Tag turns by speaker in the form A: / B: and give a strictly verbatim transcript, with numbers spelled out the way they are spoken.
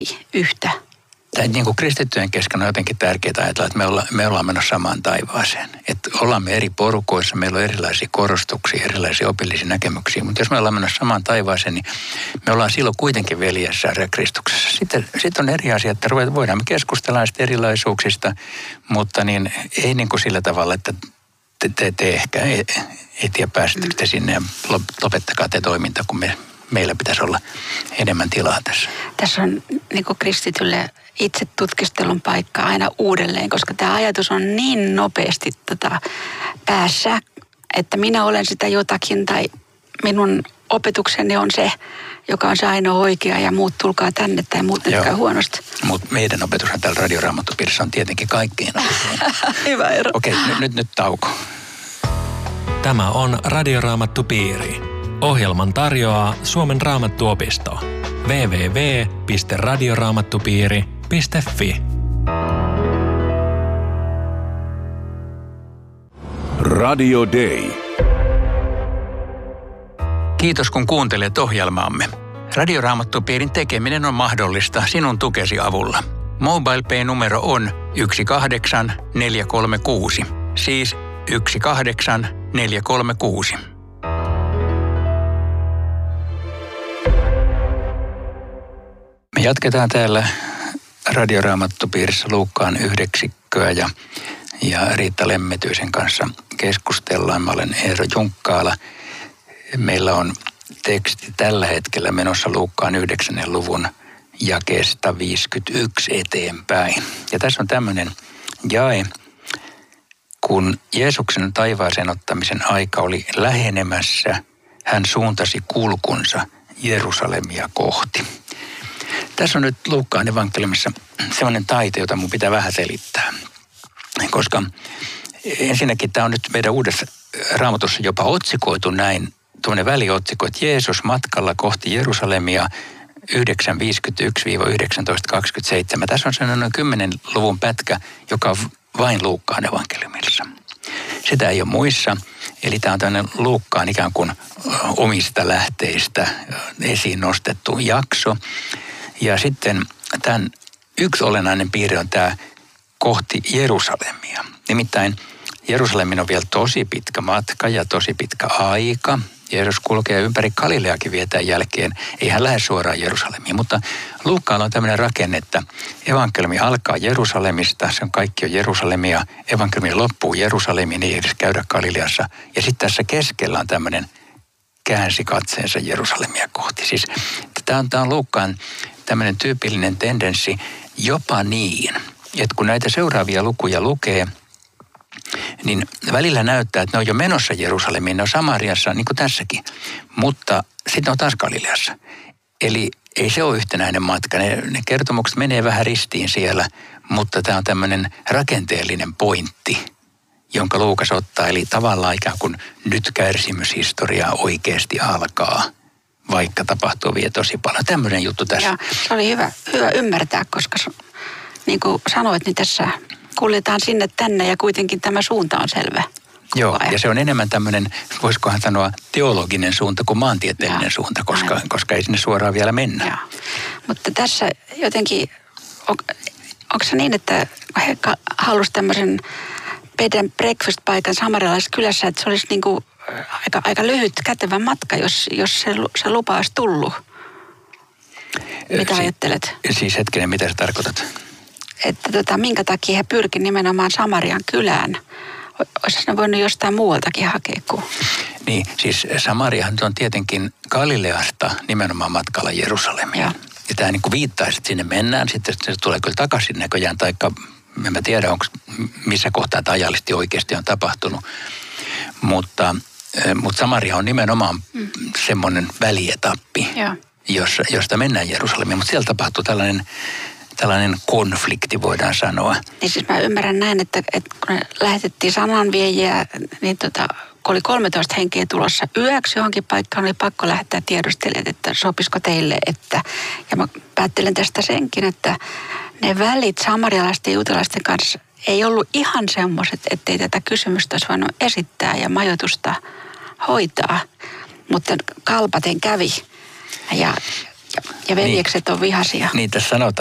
A: yhtä.
B: Tämä niin kuin kristittyjen kesken on jotenkin tärkeää ajatella, että me ollaan, me ollaan menossa samaan taivaaseen. Että ollaan me eri porukoissa, meillä on erilaisia korostuksia, erilaisia opillisia näkemyksiä. Mutta jos me ollaan menossa samaan taivaaseen, niin me ollaan silloin kuitenkin veljessä Kristuksessa. Sitten, sitten on eri asia, että voidaan me keskustella näistä erilaisuuksista, mutta niin, ei niin kuin sillä tavalla, että te, te, te ehkä etiä pääsette sinne ja lopettakaa te toiminta, kun me, meillä pitäisi olla enemmän tilaa tässä.
A: Tässä on niin kuin kristitylle itse tutkistelun paikka aina uudelleen, koska tämä ajatus on niin nopeasti tota, päässä, että minä olen sitä jotakin tai minun opetukseni on se, joka on se ainoa oikea ja muut tulkaa tänne tai muut käy huonosti.
B: Mutta meidän opetushan täällä Radioraamattupiirissä on tietenkin kaikkein.
A: Hyvä ero.
B: Okei, okay, nyt, nyt, nyt tauko.
C: Tämä on Radioraamattupiiri. Ohjelman tarjoaa Suomen Raamattuopisto. double-u double-u double-u piste radioraamattupiiri piste fi
D: Radio Day.
B: Kiitos kun kuuntelet ohjelmaamme. Radioraamattupiirin tekeminen on mahdollista sinun tukesi avulla. MobilePay-numero on yksi kahdeksan neljä kolme kuusi, siis yksi kahdeksan neljä kolme kuusi. Me jatketaan täällä Radioraamattupiirissä Luukkaan yhdeksikköä ja, ja Riitta Lemmetyisen kanssa keskustellaan. Mä olen Eero Junkkaala. Meillä on teksti tällä hetkellä menossa Luukkaan yhdeksännen luvun jakeesta viisikymmentäyksi eteenpäin. Ja tässä on tämmöinen jae, kun Jeesuksen taivaaseen ottamisen aika oli lähenemässä, hän suuntasi kulkunsa Jerusalemia kohti. Tässä on nyt Luukkaan evankeliumissa sellainen taito, jota mun pitää vähän selittää. Koska ensinnäkin tämä on nyt meidän uudessa Raamatussa jopa otsikoitu näin, tuonne väliotsikko, että Jeesus matkalla kohti Jerusalemia yhdeksän viisikymmentäyksi yhdeksäntoista kaksikymmentäseitsemän. Tässä on sellainen kymmenen luvun pätkä, joka on vain Luukkaan evankeliumissa. Sitä ei ole muissa. Eli tämä on tämmöinen Luukkaan ikään kuin omista lähteistä esiin nostettu jakso. Ja sitten tämän yksi olennainen piirre on tämä kohti Jerusalemia. Nimittäin Jerusalemin on vielä tosi pitkä matka ja tosi pitkä aika. Jeesus kulkee ympäri Galileakin vietään jälkeen. Ei hän lähde suoraan Jerusalemiin, mutta Luukkaalla on tämmöinen rakenne, että evankeliumi alkaa Jerusalemista, se on kaikki on Jerusalemia. Evankeliumi loppuu Jerusalemiin, ei edes käydä Galileassa. Ja sitten tässä keskellä on tämmöinen käänsi katseensa Jerusalemia kohti. Siis tämä on, tämä on Luukkaan tämmöinen tyypillinen tendenssi jopa niin, että kun näitä seuraavia lukuja lukee, niin välillä näyttää, että ne on jo menossa Jerusalemiin, ne on Samariassa, niin kuin tässäkin, mutta sitten on taas Galileassa. Eli ei se ole yhtenäinen matka, ne, ne kertomukset menee vähän ristiin siellä, mutta tämä on tämmöinen rakenteellinen pointti, jonka Luukas ottaa, eli tavallaan ikään kuin nyt kärsimyshistoria oikeasti alkaa, vaikka tapahtuu vielä tosi paljon. Tämmöinen juttu tässä.
A: Ja se oli hyvä, hyvä ymmärtää, koska niin kuin sanoit, niin tässä kuljetaan sinne tänne ja kuitenkin tämä suunta on selvä.
B: Joo, ja se on enemmän tämmöinen, voisikohan sanoa, teologinen suunta kuin maantieteellinen ja suunta, koska, koska ei sinne suoraan vielä mennä.
A: Ja. Mutta tässä jotenkin, on, onko se niin, että he halusivat tämmöisen bed and breakfast-paikan samarialaisessa kylässä, että se olisi niin kuin aika, aika lyhyt, kätevä matka, jos, jos se, se lupa olisi tullut? Mitä si- ajattelet?
B: Siis hetkinen, mitä sä tarkoitat?
A: Että tota, minkä takia he pyrkivät nimenomaan Samarian kylään. Olisi ne voinut jostain muualtakin hakea kuin...
B: Niin, siis Samariahan on tietenkin Galileasta nimenomaan matkalla Jerusalemiin. Ja, ja tämä niin kuin viittaisi, että sinne mennään, sitten se tulee kyllä takaisin näköjään, taikka en mä tiedä, onko missä kohtaa tämä ajallisesti oikeasti on tapahtunut. Mutta, mutta Samaria on nimenomaan mm. semmoinen välietappi, jossa, josta mennään Jerusalemiin, mutta siellä tapahtuu tällainen... Tällainen konflikti voidaan sanoa.
A: Niin siis mä ymmärrän näin, että, että kun lähetettiin sananviejiä, niin tota, kun oli kolmetoista henkeä tulossa yöksi johonkin paikkaan, oli pakko lähettää tiedustelijat, että sopisiko teille, että... Ja mä päättelen tästä senkin, että ne välit samarialaisten ja juutalaisten kanssa ei ollut ihan semmoiset, ettei tätä kysymystä olisi voinut esittää ja majoitusta hoitaa. Mutta kalpaten kävi ja... Ja veljekset on vihaisia.
B: Niitä sanotaan.